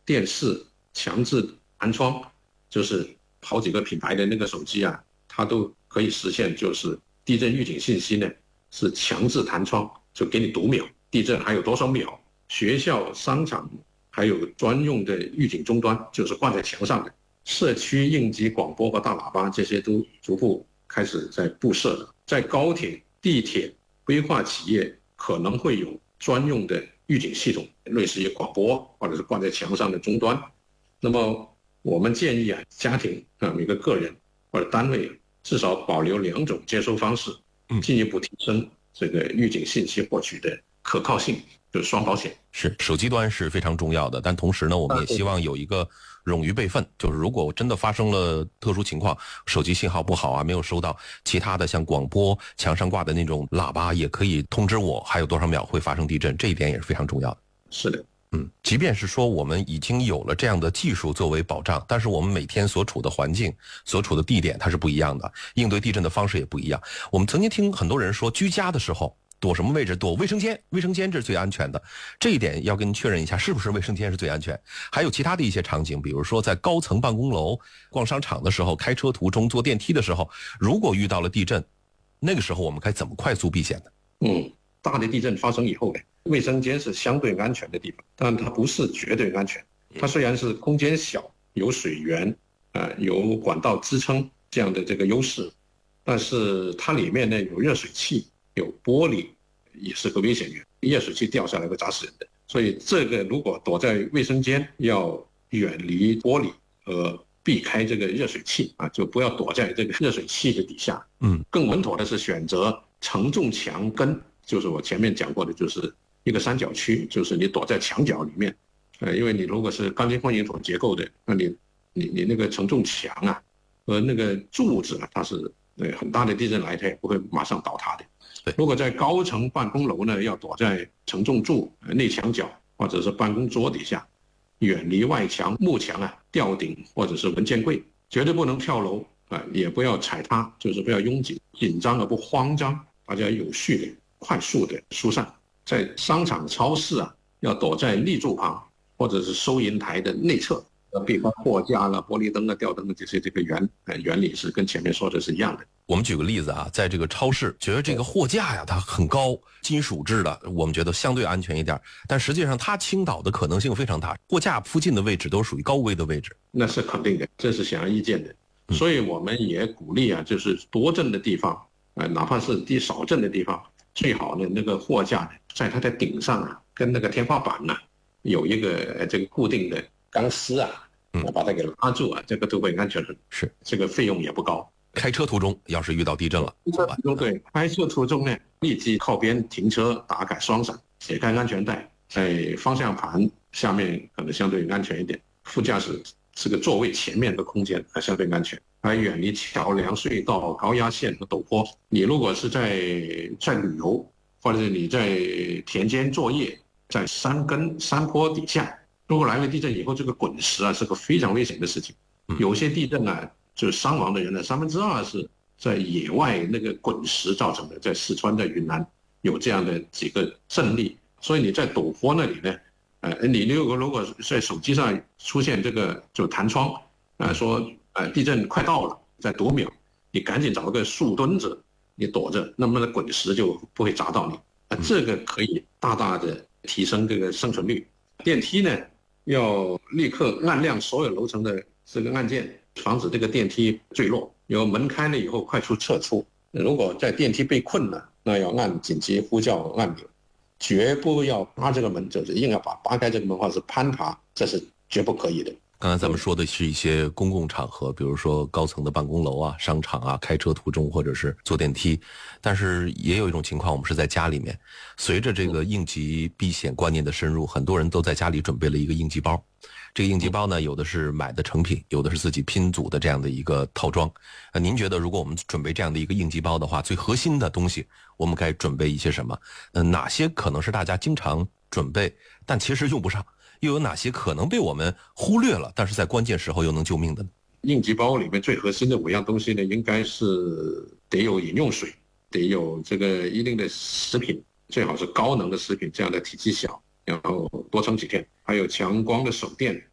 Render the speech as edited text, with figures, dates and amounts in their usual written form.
电视强制弹窗，就是好几个品牌的那个手机啊，它都可以实现，就是地震预警信息呢是强制弹窗，就给你读秒，地震还有多少秒。学校、商场还有专用的预警终端，就是挂在墙上的。社区应急广播和大喇叭这些都逐步开始在布设了。在高铁、地铁、规划企业可能会有专用的预警系统，类似于广播或者是挂在墙上的终端。那么我们建议啊，家庭啊，每个个人或者单位至少保留2种接收方式，进一步提升这个预警信息获取的可靠性，就是双保险。 是，手机端是非常重要的，但同时呢，我们也希望有一个冗余备份，就是如果真的发生了特殊情况，手机信号不好啊，没有收到，其他的像广播、墙上挂的那种喇叭也可以通知我还有多少秒会发生地震，这一点也是非常重要的。 是的。 即便是说我们已经有了这样的技术作为保障，但是我们每天所处的环境、所处的地点它是不一样的，应对地震的方式也不一样。我们曾经听很多人说，居家的时候躲什么位置？躲卫生间，卫生间这是最安全的。这一点要跟您确认一下，是不是卫生间是最安全？还有其他的一些场景，比如说在高层办公楼、逛商场的时候、开车途中、坐电梯的时候，如果遇到了地震，那个时候我们该怎么快速避险呢？ 大的地震发生以后呢，卫生间是相对安全的地方，但它不是绝对安全。它虽然是空间小、有水源有管道支撑这样的这个优势，但是它里面呢有热水器、有玻璃，也是个危险源，热水器掉下来会砸死人的。所以这个如果躲在卫生间，要远离玻璃避开这个热水器啊，就不要躲在这个热水器的底下。更稳妥的是选择承重墙根，就是我前面讲过的，就是一个三角区，就是你躲在墙角里面。因为你如果是钢筋混凝土结构的，那你那个承重墙啊和那个柱子啊，它是很大的地震来它也不会马上倒塌的。如果在高层办公楼呢，要躲在承重柱、内墙角或者是办公桌底下，远离外墙、幕墙啊、吊顶或者是文件柜，绝对不能跳楼也不要踩踏，就是不要拥挤、紧张而不慌张，大家有序的、快速的疏散。在商场、超市啊，要躲在立柱旁或者是收银台的内侧，避开货架了、玻璃灯啊、吊灯的这个原理是跟前面说的是一样的。 我们举个例子啊，在这个超市，觉得这个货架呀它很高，金属制的，我们觉得相对安全一点，但实际上它倾倒的可能性非常大，货架附近的位置都属于高危的位置。 那是肯定的，这是显而易见的。所以我们也鼓励啊，就是多震的地方哪怕是低少震的地方，最好的那个货架呢，在它的顶上啊，跟那个天花板呢有一个这个固定的钢丝啊，把它给拉住啊，这个都会安全很。 是， 这个费用也不高。 开车途中要是遇到地震了， 对，开车途中呢，立即靠边停车，打开双闪，解开安全带，在方向盘下面可能相对安全一点，副驾驶这个座位前面的空间相对安全，还远离桥梁、隧道、高压线和陡坡。你如果是在旅游，或者是你在田间作业，在山根、山坡底下，如果来了地震以后，这个滚石啊是个非常危险的事情。有些地震啊，就是伤亡的人呢，2/3是在野外那个滚石造成的，在四川、在云南有这样的几个震例。所以你在陡坡那里呢，你如果在手机上出现这个就弹窗说地震快到了，再读秒，你赶紧找个树墩子你躲着，那么滚石就不会砸到你。这个可以大大的提升这个生存率。电梯呢，要立刻按亮所有楼层的这个按键，防止这个电梯坠落。有门开了以后快速撤出。如果在电梯被困了，那要按紧急呼叫按钮，绝不要扒这个门，就是硬要扒开这个门或者是攀爬，这是绝不可以的。 刚才咱们说的是一些公共场合，比如说高层的办公楼啊、商场啊、开车途中或者是坐电梯，但是也有一种情况，我们是在家里面。随着这个应急避险观念的深入，很多人都在家里准备了一个应急包。这个应急包呢，有的是买的成品，有的是自己拼组的这样的一个套装。您觉得如果我们准备这样的一个应急包的话，最核心的东西我们该准备一些什么？哪些可能是大家经常准备但其实用不上？又有哪些可能被我们忽略了，但是在关键时候又能救命的呢？ 应急包里面最核心的5样东西呢，应该是得有饮用水，得有这个一定的食品，最好是高能的食品，这样的体积小，然后多撑几天，还有强光的手电，